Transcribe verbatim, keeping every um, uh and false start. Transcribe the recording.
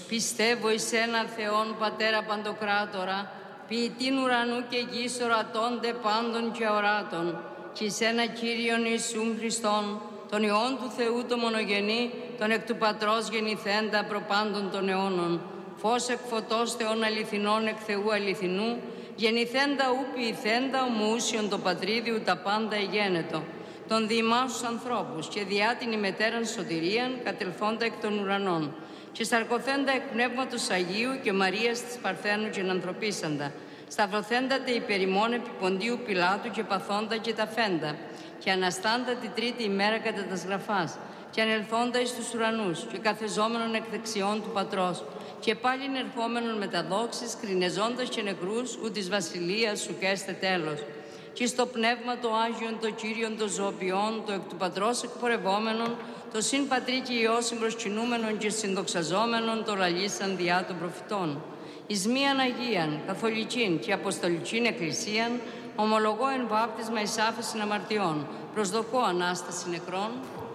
Πιστεύω εις ένα Θεόν Πατέρα Παντοκράτορα, ποιητήν ουρανού και γης ορατώνται πάντων και οράτων, και εις ένα Κύριον Ιησούν Χριστόν, τον Υιόν του Θεού το μονογενή, τον εκ του Πατρός γεννηθέντα προπάντων των αιώνων, φως εκ φωτός Θεών αληθινών εκ Θεού αληθινού, γεννηθέντα ου ποιηθέντα ομοούσιον το πατρίδιου τα πάντα εγένετο, των διημάς τους ανθρώπους και διά την ημετέραν σωτηρίαν κατελθόντα εκ των ουρανών, και σαρκωθέντα εκ Πνεύματος Αγίου και Μαρίας της Παρθένου και ενανθρωπίσαντα, σταυρωθέντα υπερ ημών επί Ποντίου Πιλάτου και παθόντα και ταφέντα, και αναστάντα την τρίτη ημέρα κατά τας γραφάς, και ανελθόντα εις τους ουρανούς, και καθεζόμενον εκ δεξιών του Πατρός, και πάλιν ερχόμενον με τα δόξης, κρινεζόντας και νεκρούς, ου της βασιλείας σου καίστε τέλος. Και στο πνεύμα το Άγιον, το Κύριον, το ζωοποιών, το εκ του Πατρός εκπορευόμενον, το συν Πατρί και Υιό συμπροσκυνούμενον και συνδοξαζόμενον, το λαλήσαν διά των προφητών. Εις μίαν Αγίαν, καθολικήν και αποστολικήν εκκλησίαν, ομολογώ εν βάπτισμα εις άφεσιν αμαρτιών, προσδοκώ Ανάσταση νεκρών,